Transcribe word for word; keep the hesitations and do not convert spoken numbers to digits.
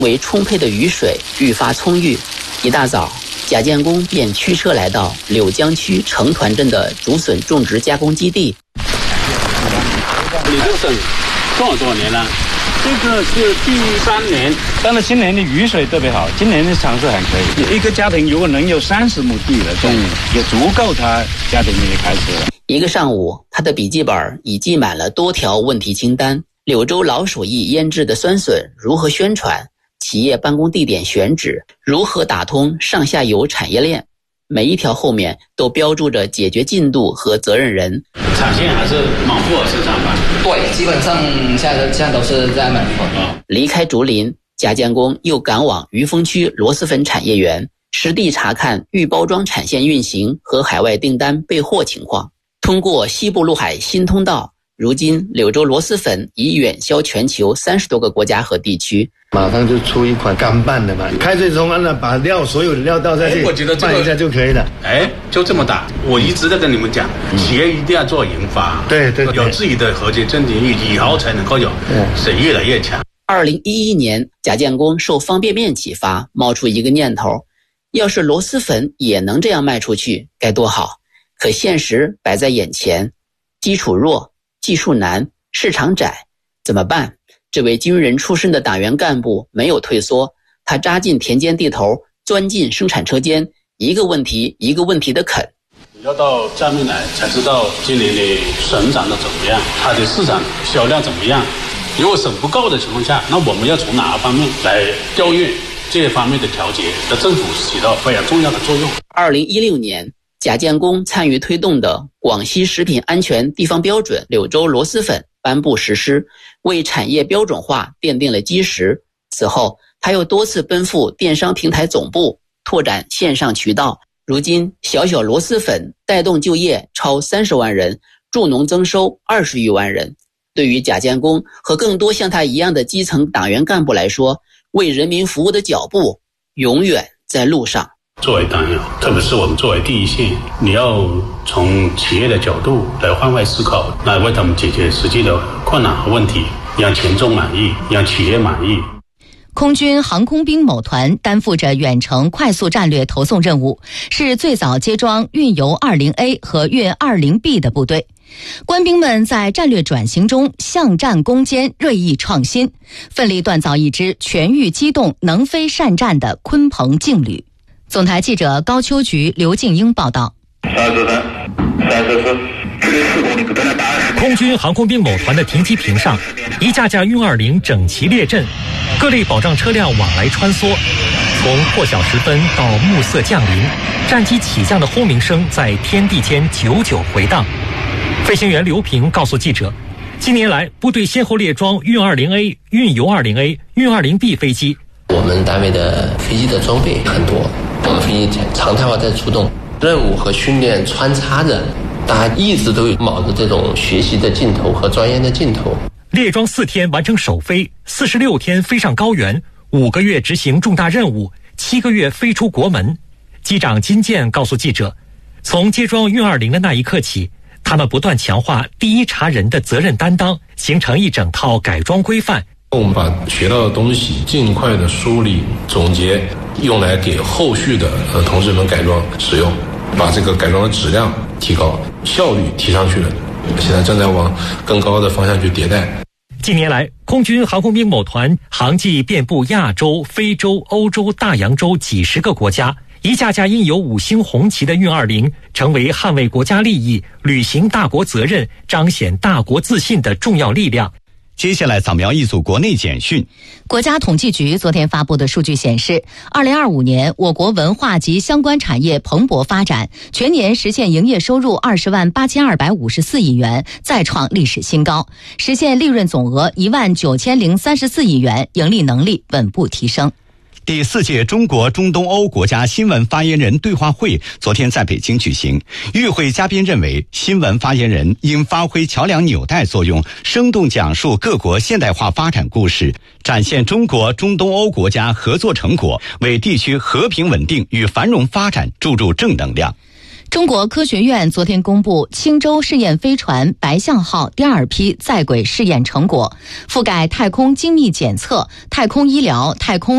为充沛的雨水愈发充裕。一大早，贾建功便驱车来到柳江区城团镇的竹笋种植加工基地。 你这个笋种了多少年了？这个是第三年，但是今年的雨水特别好，今年的产色还可以。一个家庭如果能有三十亩地了，种也足够他家庭里开支了。 一个上午，他的笔记本已记满了多条问题清单：柳州老手艺腌制的酸笋如何宣传，企业办公地点选址，如何打通上下游产业链。每一条后面都标注着解决进度和责任人。 产线还是满富尔市场吧？ 对，基本上现在现在都是在满富尔。 离开竹林，贾建功又赶往余丰区螺蛳粉产业园，实地查看预包装产线运行和海外订单备货情况。通过西部陆海新通道，如今柳州螺蛳粉已远销全球三十多个国家和地区。 马上就出一款干拌的嘛，开水冲完了，把料所有的料倒下去， 我觉得拌一下就可以了。 哎，就这么大。我一直在跟你们讲，嗯、企业一定要做研发， 对对， 有自己的核心竞争力，以后才能够有谁越来越强。 二零一一年，贾建功受方便面启发，冒出一个念头：要是螺蛳粉也能这样卖出去，该多好！可现实摆在眼前，基础弱，技术难，市场窄，怎么办？这位军人出身的党员干部没有退缩，他扎进田间地头，钻进生产车间，一个问题一个问题的啃。 你要到下面来才知道今年的笋长得怎么样，它的市场销量怎么样。如果笋不够的情况下，那我们要从哪个方面来调运这方面的调节，那政府起到非常重要的作用。 二零一六年，贾建功参与推动的广西食品安全地方标准柳州螺蛳粉颁布实施，为产业标准化奠定了基石。此后，他又多次奔赴电商平台总部，拓展线上渠道。如今，小小螺蛳粉带动就业超三十万人，助农增收二十余万人。对于贾建功和更多像他一样的基层党员干部来说，为人民服务的脚步永远在路上。 作为党员，特别是我们作为第一线，你要从企业的角度来换位思考，来为他们解决实际的困难和问题，让群众满意，让企业满意。 空军航空兵某团担负着远程快速战略投送任务，是最早接装运油 二十 A 和运 二十 B 的部队。官兵们在战略转型中向战攻坚，锐意创新，奋力锻造一支全域机动、能飞善战的鲲鹏劲旅。总台记者高秋菊、刘静英报道。 三四三，三四四，距离四公里，不能打。 空军航空兵某团的停机坪上，一架架运二零整齐列阵，各类保障车辆往来穿梭。从破晓时分到暮色降临，战机起降的轰鸣声在天地间久久回荡。飞行员刘平告诉记者，近年来部队先后列装运 二十 A、运油 二十 A、运 二十 B 飞机。 我们单位的飞机的装备很多，我们飞机常态化在出动，任务和训练穿插着，大家一直都有卯着这种学习的劲头和钻研的劲头。 列装四天完成首飞，四十六天飞上高原，五个月执行重大任务，七个月飞出国门。机长金健告诉记者，从接装运二零的那一刻起，他们不断强化第一查人的责任担当，形成一整套改装规范。 我们把学到的东西尽快的梳理总结，用来给后续的呃同志们改装使用，把这个改装的质量提高，效率提上去了。现在正在往更高的方向去迭代。 近年来，空军航空兵某团航迹遍布亚洲、非洲、欧洲、大洋洲几十个国家，一架架印有五星红旗的运二零成为捍卫国家利益、履行大国责任、彰显大国自信的重要力量。 接下来扫描一组国内简讯。 国家统计局昨天发布的数据显示，二零二五年我国文化及相关产业蓬勃发展，全年实现营业收入二十万八千二百五十四亿元，再创历史新高，实现利润总额一万九千零三十四亿元，盈利能力稳步提升。 第四届中国中东欧国家新闻发言人对话会昨天在北京举行。与会嘉宾认为，新闻发言人应发挥桥梁纽带作用，生动讲述各国现代化发展故事，展现中国中东欧国家合作成果，为地区和平稳定与繁荣发展注入正能量。 中国科学院昨天公布青州试验飞船白象号第二批在轨试验成果，覆盖太空精密检测、太空医疗、太空